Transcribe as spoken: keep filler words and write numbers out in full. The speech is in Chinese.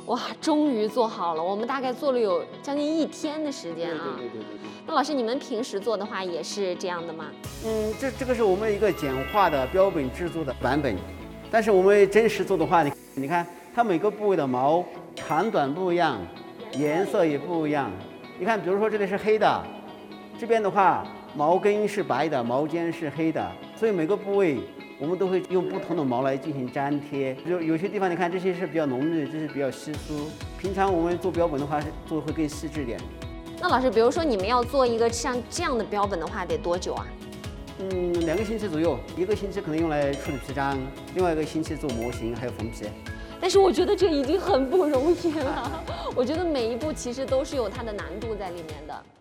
哇，终于做好了！我们大概做了有将近一天的时间啊。 对对对对对。 那老师，你们平时做的话也是这样的吗？ 嗯，这这个是我们一个简化的标本制作的版本，但是我们真实做的话，你你看它每个部位的毛长短不一样，颜色也不一样。你看，比如说这里是黑的，这边的话毛根是白的，毛尖是黑的，所以每个部位我们都会用不同的毛来进行粘贴。有有些地方你看这些是比较浓密，这是比较稀疏。平常我们做标本的话，是做会更细致一点。 那老师，比如说你们要做一个像这样的标本的话，得多久啊？ 嗯，两个星期左右，一个星期可能用来处理皮张，另外一个星期做模型还有缝皮。 但是我觉得这已经很不容易了，我觉得每一步其实都是有它的难度在里面的。